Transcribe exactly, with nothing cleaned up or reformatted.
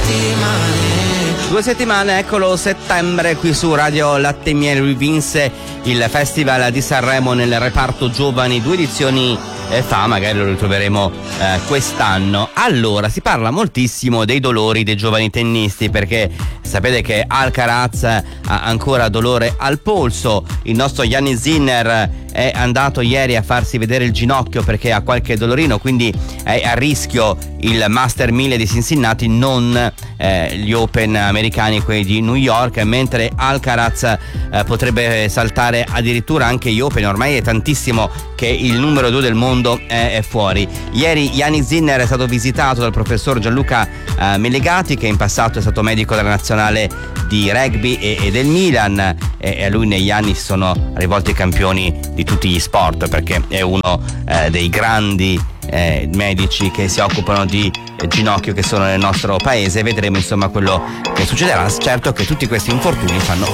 Due settimane, eccolo, settembre, qui su Radio Latte e Miele vinse il Festival di Sanremo nel reparto giovani, due edizioni eh, fa, magari lo ritroveremo eh, quest'anno. Allora, si parla moltissimo dei dolori dei giovani tennisti, perché sapete che Alcaraz ha ancora dolore al polso. Il nostro Jannik Sinner è andato ieri a farsi vedere il ginocchio perché ha qualche dolorino, quindi è a rischio il Master mille di Cincinnati, non eh, gli Open americani, quelli di New York, mentre Alcaraz eh, potrebbe saltare addirittura anche gli Open. Ormai è tantissimo che il numero due del mondo è, è fuori. Ieri Jannik Sinner è stato visitato dal professor Gianluca eh, Melegati, che in passato è stato medico della nazionale di rugby e, e del Milan, e, e a lui negli anni si sono rivolti i campioni di tutti gli sport, perché è uno eh, dei grandi eh, medici che si occupano di eh, ginocchio che sono nel nostro paese. Vedremo insomma quello che succederà. Certo che tutti questi infortuni fanno